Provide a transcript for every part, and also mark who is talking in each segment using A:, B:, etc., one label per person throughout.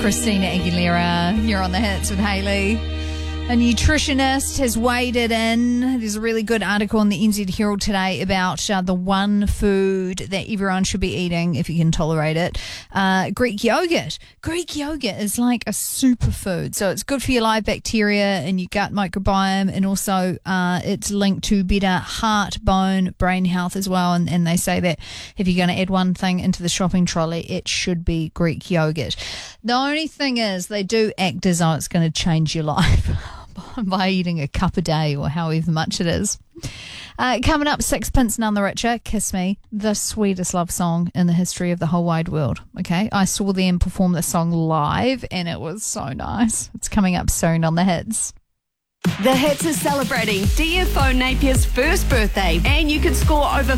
A: Christina Aguilera. You're on the hits with Hayley. A nutritionist has weighed it in. There's a really good article in the NZ Herald today about the one food that everyone should be eating if you can tolerate it. Greek yogurt. Greek yogurt is like a superfood. So it's good for your live bacteria and your gut microbiome, and also it's linked to better heart, bone, brain health as well. And they say that if you're going to add one thing into the shopping trolley, it should be Greek yogurt. The only thing is they do act as though it's going to change your life by eating a cup a day or however much it is. Coming up, Sixpence None the Richer, Kiss Me, the sweetest love song in the history of the whole wide world. Okay, I saw them perform this song live and it was so nice. It's coming up soon on the hits.
B: The Hits is celebrating DFO Napier's first birthday, and you could score over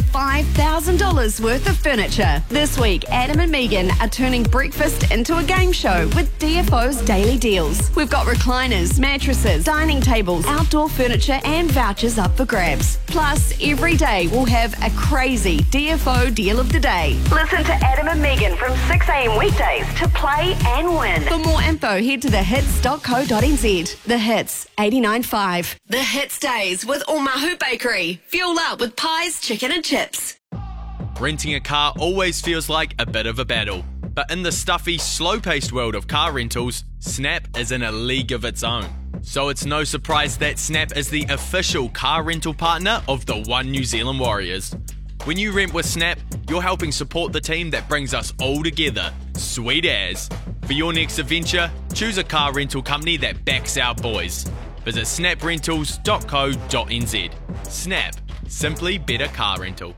B: $5,000 worth of furniture. This week, Adam and Megan are turning breakfast into a game show with DFO's daily deals. We've got recliners, mattresses, dining tables, outdoor furniture, and vouchers up for grabs. Plus, every day we'll have a crazy DFO deal of the day. Listen to Adam and Megan from 6 a.m. weekdays to play and win. For more info, head to thehits.co.nz. The Hits, 89.5. The Hits Days with Omahu Bakery. Fuel up with pies, chicken and chips.
C: Renting a car always feels like a bit of a battle. But in the stuffy, slow-paced world of car rentals, Snap is in a league of its own. So it's no surprise that Snap is the official car rental partner of the One New Zealand Warriors. When you rent with Snap, you're helping support the team that brings us all together. Sweet as. For your next adventure, choose a car rental company that backs our boys. Visit snaprentals.co.nz. Snap. Simply better car rental.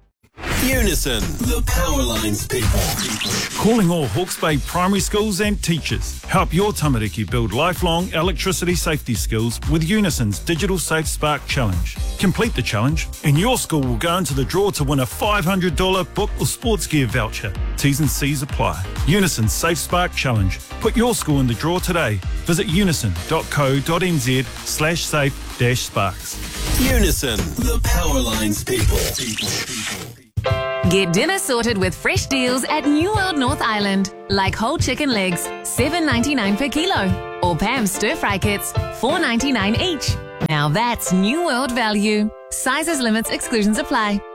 D: Unison, the Powerlines people.
E: Calling all Hawke's Bay primary schools and teachers. Help your tamariki build lifelong electricity safety skills with Unison's Digital Safe Spark Challenge. Complete the challenge and your school will go into the draw to win a $500 book or sports gear voucher. T's and C's apply. Unison Safe Spark Challenge. Put your school in the draw today. Visit unison.co.nz/safe-sparks.
D: Unison, the Powerlines people.
F: Get dinner sorted with fresh deals at New World North Island, like whole chicken legs, $7.99 per kilo, or Pam's stir-fry kits, $4.99 each. Now that's New World value. Sizes, limits, exclusions apply.